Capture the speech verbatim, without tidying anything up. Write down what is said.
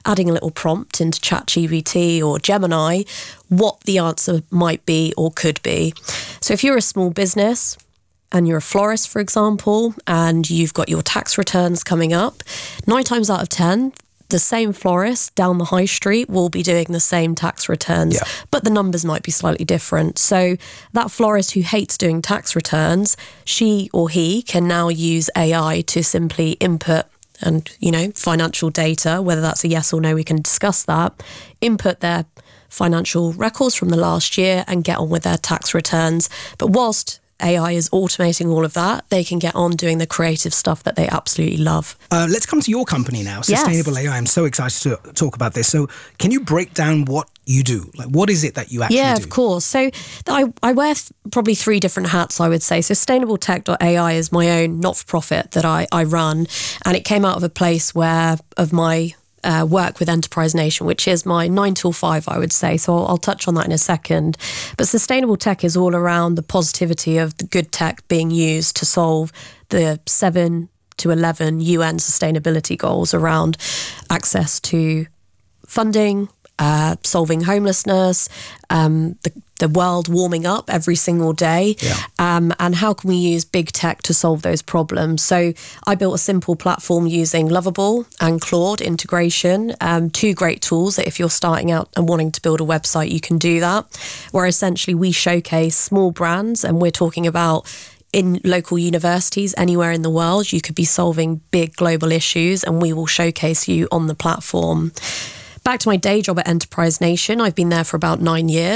adding a little prompt into ChatGPT or Gemini, what the answer might be or could be. So if you're a small business and you're a florist, for example, and you've got your tax returns coming up, nine times out of ten, the same florist down the high street will be doing the same tax returns, yeah. but the numbers might be slightly different. So that florist who hates doing tax returns, she or he can now use A I to simply input and, you know, financial data, whether that's a yes or no, we can discuss that, input their financial records from the last year and get on with their tax returns. But whilst A I is automating all of that, they can get on doing the creative stuff that they absolutely love. Uh, let's come to your company now, Sustainable yes. A I. I'm so excited to talk about this. So can you break down what you do? Like, what is it that you actually yeah, do? Yeah, of course. So I, I wear th- probably three different hats, I would say. Sustainable Tech dot A I is my own not-for-profit that I, I run, and it came out of a place where, of my Uh, work with Enterprise Nation, which is my nine till five, I would say. So I'll, I'll touch on that in a second. But sustainable tech is all around the positivity of the good tech being used to solve the seven to eleven U N sustainability goals around access to funding, uh, solving homelessness, um, the, the world warming up every single day, yeah. um, and how can we use big tech to solve those problems. So I built a simple platform using Lovable and Claude integration, um, two great tools that if you're starting out and wanting to build a website, you can do that, where essentially we showcase small brands, and we're talking about in local universities anywhere in the world. You could be solving big global issues and we will showcase you on the platform. Back to my day job at Enterprise Nation. I've been there for about nine years.